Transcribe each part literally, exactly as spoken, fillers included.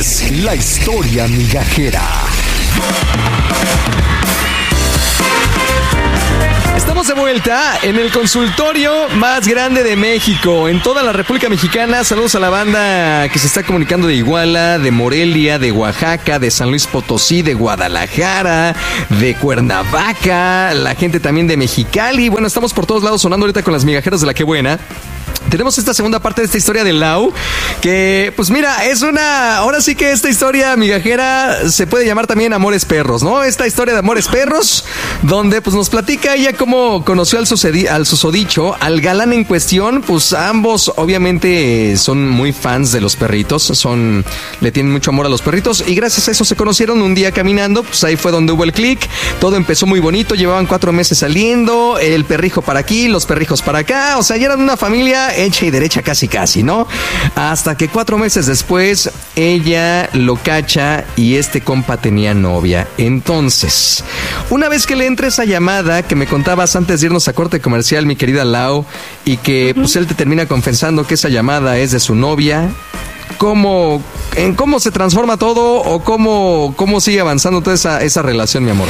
es La Historia Migajera. Estamos de vuelta en el consultorio más grande de México, en toda la República Mexicana. Saludos a la banda que se está comunicando de Iguala, de Morelia, de Oaxaca, de San Luis Potosí, de Guadalajara, de Cuernavaca, la gente también de Mexicali. Bueno, estamos por todos lados sonando ahorita con las migajeras de La Qué Buena. Tenemos esta segunda parte de esta historia de Lau, que pues mira, es una, ahora sí que esta historia migajera se puede llamar también Amores Perros, ¿no? Esta historia de Amores Perros, donde pues nos platica ella cómo conoció al, sucedi- al susodicho, al galán en cuestión. Pues ambos obviamente son muy fans de los perritos, son, le tienen mucho amor a los perritos, y gracias a eso se conocieron un día caminando. Pues ahí fue donde hubo el click, todo empezó muy bonito, llevaban cuatro meses saliendo, el perrijo para aquí, los perrijos para acá, o sea, ya eran una familia hecha y derecha casi casi, ¿no? Hasta que cuatro meses después ella lo cacha y este compa tenía novia. Entonces, una vez que le entra esa llamada que me contabas antes de irnos a corte comercial, mi querida Lau, y que uh-huh. pues él te termina confesando que esa llamada es de su novia, ¿cómo, en cómo se transforma todo o cómo, cómo sigue avanzando toda esa, esa relación, mi amor?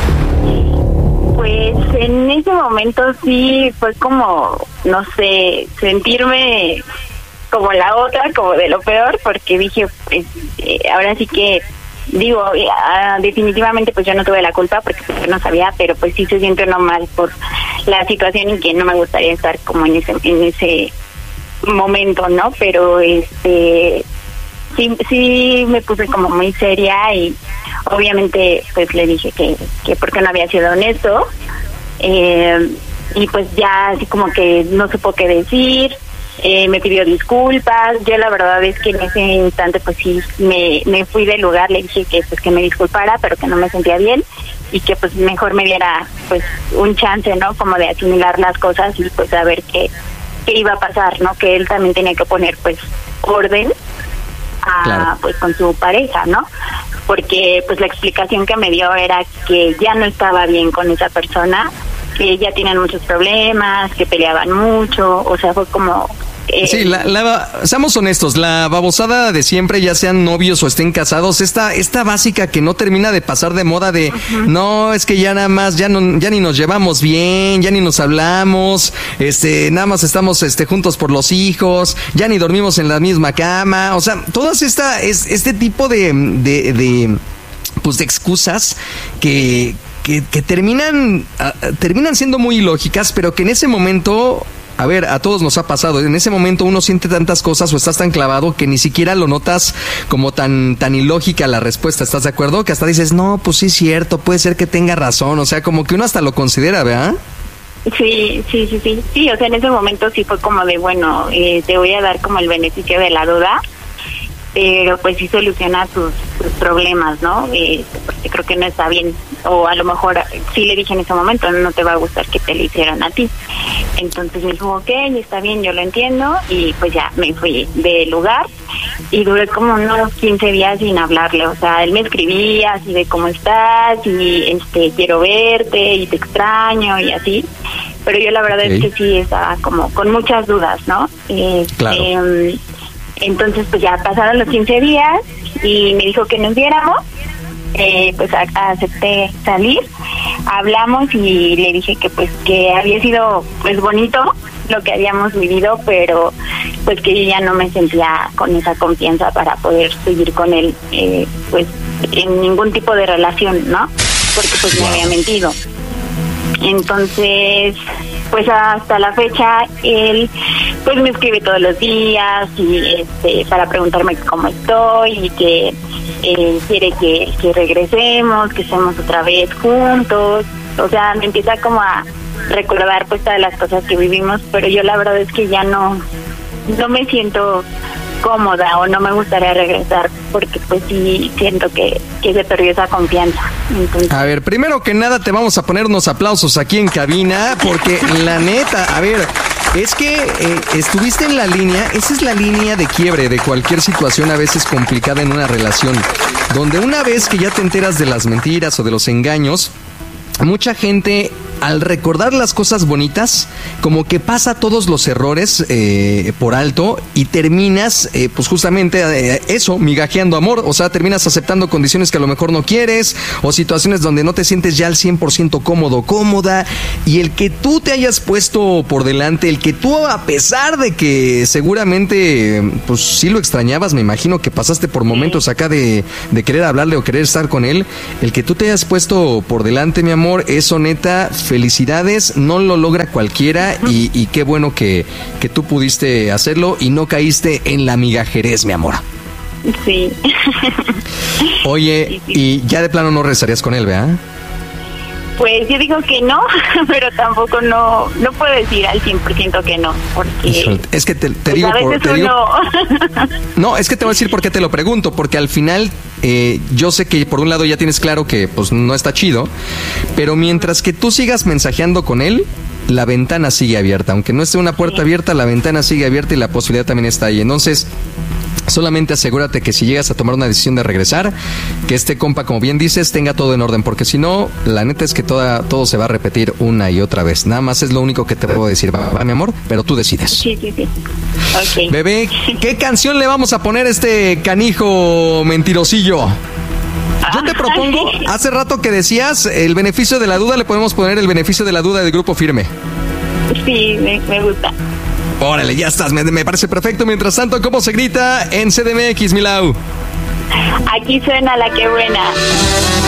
Pues en ese momento sí fue como, no sé, sentirme como la otra, como de lo peor, porque dije, pues eh, ahora sí que, digo, eh, definitivamente pues yo no tuve la culpa porque pues, no sabía, pero pues sí se siente uno mal por la situación y que no me gustaría estar como en ese, en ese momento, ¿no? Pero este... Sí, sí me puse como muy seria y obviamente pues le dije que, que porque no había sido honesto, eh, y pues ya así como que no supo qué decir, eh, me pidió disculpas. Yo la verdad es que en ese instante pues sí me, me fui del lugar, le dije que pues que me disculpara, pero que no me sentía bien y que pues mejor me diera pues un chance, ¿no? Como de asimilar las cosas y pues saber qué, qué iba a pasar, ¿no? Que él también tenía que poner pues orden a, claro. pues con su pareja, ¿no? Porque pues la explicación que me dio era que ya no estaba bien con esa persona, que ya tienen muchos problemas, que peleaban mucho, o sea, fue como... Eh, sí, la, la, seamos honestos, la babosada de siempre, ya sean novios o estén casados, esta, esta básica que no termina de pasar de moda de, uh-huh. no, es que ya nada más, ya no, ya ni nos llevamos bien, ya ni nos hablamos, este, nada más estamos, este, juntos por los hijos, ya ni dormimos en la misma cama, o sea, todas esta, es, este tipo de, de, de, pues de excusas que, que, que terminan, uh, terminan siendo muy ilógicas, pero que en ese momento... A ver, a todos nos ha pasado. En ese momento uno siente tantas cosas o estás tan clavado que ni siquiera lo notas como tan tan ilógica la respuesta. ¿Estás de acuerdo? Que hasta dices, no, pues sí es cierto, puede ser que tenga razón. O sea, como que uno hasta lo considera, ¿verdad? Sí, sí, sí, sí. Sí, o sea, en ese momento sí fue como de, bueno, eh, te voy a dar como el beneficio de la duda, pero pues sí soluciona tus, tus problemas, ¿no? Eh, porque creo que no está bien, o a lo mejor sí le dije en ese momento, no te va a gustar que te lo hicieran a ti. Entonces me dijo, ok, está bien, yo lo entiendo, y pues ya me fui del lugar y duré como unos quince días sin hablarle. O sea, él me escribía así de cómo estás y este quiero verte y te extraño y así, pero yo la verdad okay. es que sí estaba como con muchas dudas, ¿no? Eh, claro. eh, entonces pues ya pasaron los quince días y me dijo que nos viéramos. Eh, pues a, a acepté salir, hablamos y le dije que pues que había sido pues bonito lo que habíamos vivido, pero pues que yo ya no me sentía con esa confianza para poder seguir con él, eh, pues en ningún tipo de relación, ¿no? Porque pues me había mentido. Entonces pues hasta la fecha él pues me escribe todos los días y este para preguntarme cómo estoy y que eh, quiere que, que regresemos, que estemos otra vez juntos. O sea, me empieza como a recordar pues todas las cosas que vivimos, pero yo la verdad es que ya no no me siento cómoda o no me gustaría regresar porque pues sí siento que, que se perdió esa confianza. Entonces... A ver, primero que nada te vamos a poner unos aplausos aquí en cabina porque la neta, a ver, es que eh, estuviste en la línea, esa es la línea de quiebre de cualquier situación a veces complicada en una relación, donde una vez que ya te enteras de las mentiras o de los engaños, mucha gente al recordar las cosas bonitas, como que pasa todos los errores eh, por alto y terminas, eh, pues justamente eh, eso, migajeando amor. O sea, terminas aceptando condiciones que a lo mejor no quieres o situaciones donde no te sientes ya al cien por ciento cómodo, cómoda. Y el que tú te hayas puesto por delante, el que tú, a pesar de que seguramente, pues sí lo extrañabas, me imagino que pasaste por momentos acá de, de querer hablarle o querer estar con él, el que tú te hayas puesto por delante, mi amor, eso neta, felicidades, no lo logra cualquiera y, y qué bueno que, que tú pudiste hacerlo y no caíste en la migajerez, mi amor. Sí. Oye, sí, sí. Y ya de plano no regresarías con él, ¿verdad? Pues yo digo que no, pero tampoco no no puedo decir al cien por ciento que no, porque... Es que te, te pues digo... a veces por, te uno... digo no, es que te voy a decir por qué te lo pregunto, porque al final eh, yo sé que por un lado ya tienes claro que pues no está chido, pero mientras que tú sigas mensajeando con él, la ventana sigue abierta. Aunque no esté una puerta sí. abierta, la ventana sigue abierta y la posibilidad también está ahí. Entonces... solamente asegúrate que si llegas a tomar una decisión de regresar, que este compa, como bien dices, tenga todo en orden, porque si no, la neta es que toda, todo se va a repetir una y otra vez. Nada más es lo único que te puedo decir, va, va mi amor, pero tú decides. Sí, sí, sí. Okay. Bebé, ¿qué canción le vamos a poner a este canijo mentirosillo? Yo te propongo, hace rato que decías, el beneficio de la duda, le podemos poner el beneficio de la duda de Grupo Firme. Sí, me, me gusta. Órale, ya estás, me, me parece perfecto. Mientras tanto, ¿cómo se grita en C D M X, Milau? Aquí suena La Que Buena.